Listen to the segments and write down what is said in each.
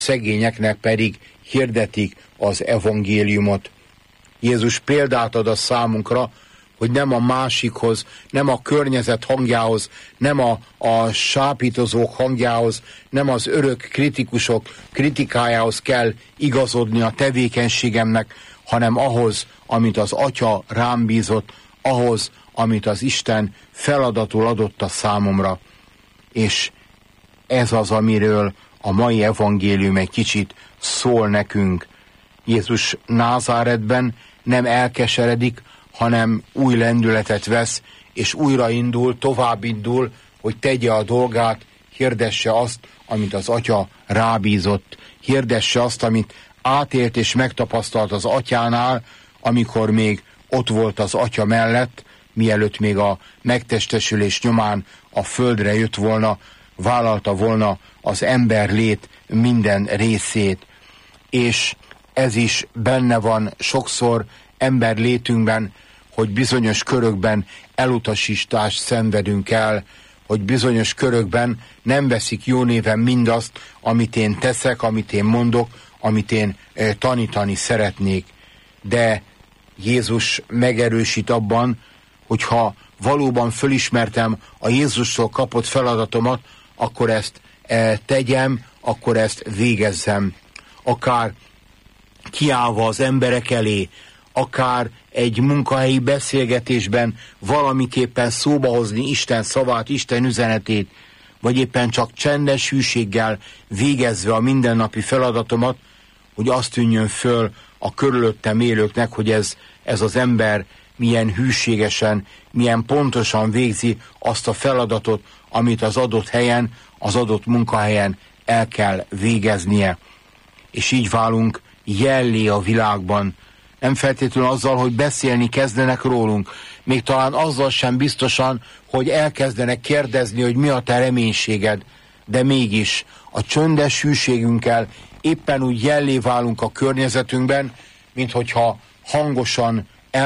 szegényeknek pedig hirdetik az evangéliumot. Jézus példát ad a számunkra, hogy nem a másikhoz, nem a környezet hangjához, nem a sápítozók hangjához, nem az örök kritikusok kritikájához kell igazodni a tevékenységemnek, hanem ahhoz, amit az Atya rám bízott, ahhoz, amit az Isten feladatul adott a számomra. És ez az, amiről a mai evangélium egy kicsit szól nekünk. Jézus Názáretben nem elkeseredik, hanem új lendületet vesz, és újraindul, továbbindul, hogy tegye a dolgát, hirdesse azt, amit az Atya rábízott, hirdesse azt, amit átélt és megtapasztalt az Atyánál, amikor még ott volt az Atya mellett, mielőtt még a megtestesülés nyomán a földre jött volna, vállalta volna az emberlét minden részét. És ez is benne van sokszor emberlétünkben, hogy bizonyos körökben elutasítást szenvedünk el, hogy bizonyos körökben nem veszik jó néven mindazt, amit én teszek, amit én mondok, amit én tanítani szeretnék. De Jézus megerősít abban, hogyha valóban fölismertem a Jézustól kapott feladatomat, akkor ezt tegyem, akkor ezt végezzem. Akár kiállva az emberek elé, akár egy munkahelyi beszélgetésben valamiképpen szóba hozni Isten szavát, Isten üzenetét, vagy éppen csak csendes hűséggel végezve a mindennapi feladatomat, hogy azt tűnjön föl a körülöttem élőknek, hogy ez az ember milyen hűségesen, milyen pontosan végzi azt a feladatot, amit az adott helyen, az adott munkahelyen el kell végeznie. És így válunk jellé a világban. Nem feltétlenül azzal, hogy beszélni kezdenek rólunk, még talán azzal sem biztosan, hogy elkezdenek kérdezni, hogy mi a te reménységed, de mégis a csöndes hűségünkkel éppen úgy jellé válunk a környezetünkben, mint hogyha hangosan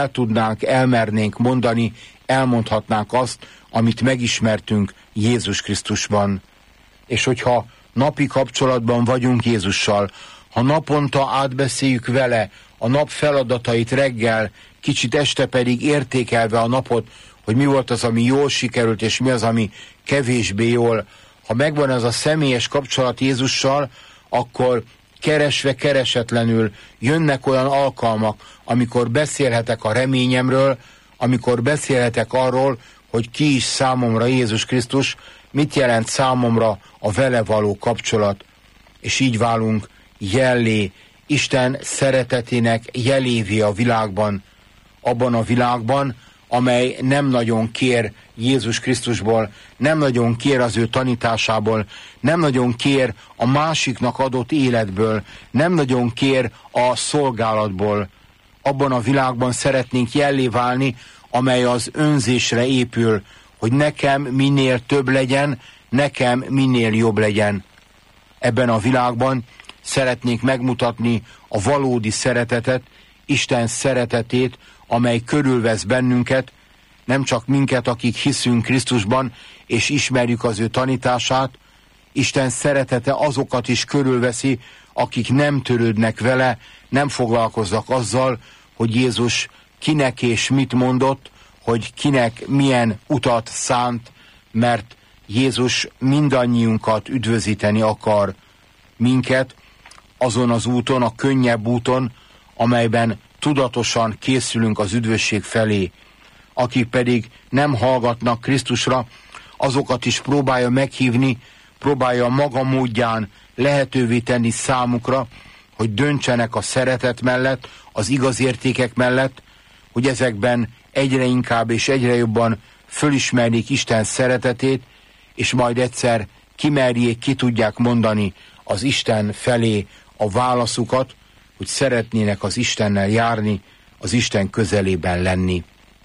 elmernénk mondani, elmondhatnánk azt, amit megismertünk Jézus Krisztusban. És hogyha napi kapcsolatban vagyunk Jézussal, ha naponta átbeszéljük vele a nap feladatait reggel, kicsit este pedig értékelve a napot, hogy mi volt az, ami jól sikerült, és mi az, ami kevésbé jól. Ha megvan ez a személyes kapcsolat Jézussal, akkor keresve keresetlenül jönnek olyan alkalmak, amikor beszélhetek a reményemről, amikor beszélhetek arról, hogy ki is számomra Jézus Krisztus, mit jelent számomra a vele való kapcsolat. És így válunk jellé, Isten szeretetének jelévé a világban, abban a világban, amely nem nagyon kér Jézus Krisztusból, nem nagyon kér az ő tanításából, nem nagyon kér a másiknak adott életből, nem nagyon kér a szolgálatból. Abban a világban szeretnénk jellé válni, amely az önzésre épül, hogy nekem minél több legyen, nekem minél jobb legyen. Ebben a világban szeretnénk megmutatni a valódi szeretetet, Isten szeretetét, amely körülvesz bennünket, nem csak minket, akik hiszünk Krisztusban, és ismerjük az ő tanítását, Isten szeretete azokat is körülveszi, akik nem törődnek vele, nem foglalkoznak azzal, hogy Jézus kinek és mit mondott, hogy kinek milyen utat szánt, mert Jézus mindannyiunkat üdvözíteni akar, minket azon az úton, a könnyebb úton, amelyben tudatosan készülünk az üdvösség felé. Akik pedig nem hallgatnak Krisztusra, azokat is próbálja meghívni, próbálja maga módján lehetővé tenni számukra, hogy döntsenek a szeretet mellett, az igaz értékek mellett, hogy ezekben egyre inkább és egyre jobban fölismerjék Isten szeretetét, és majd egyszer kimerjék, ki tudják mondani az Isten felé a válaszukat, hogy szeretnének az Istennel járni, az Isten közelében lenni.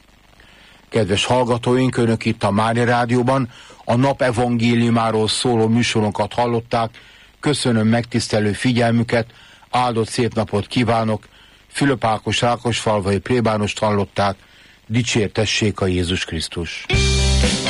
Kedves hallgatóink, önök itt a Mária Rádióban a nap evangéliumáról szóló műsorunkat hallották. Köszönöm megtisztelő figyelmüket, áldott szép napot kívánok. Fülöp Ákos Rákosfalvai plébánost hallották. Dicsértessék a Jézus Krisztus!